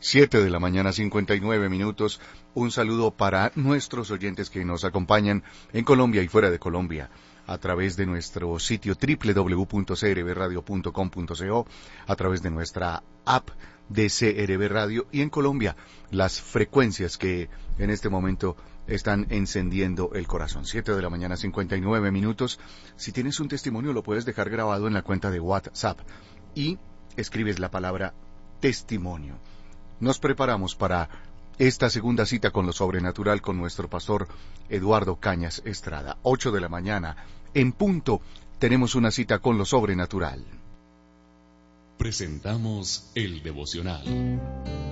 7 de la mañana, 59 minutos. Un saludo para nuestros oyentes que nos acompañan en Colombia y fuera de Colombia a través de nuestro sitio www.crbradio.com.co, a través de nuestra app de CRB Radio y en Colombia las frecuencias que en este momento están encendiendo el corazón. 7 de la mañana, 59 minutos. Si tienes un testimonio lo puedes dejar grabado en la cuenta de WhatsApp y escribes la palabra testimonio. Nos preparamos para esta segunda cita con lo sobrenatural con nuestro pastor Eduardo Cañas Estrada. 8 de la mañana, en punto, tenemos una cita con lo sobrenatural. Presentamos el devocional.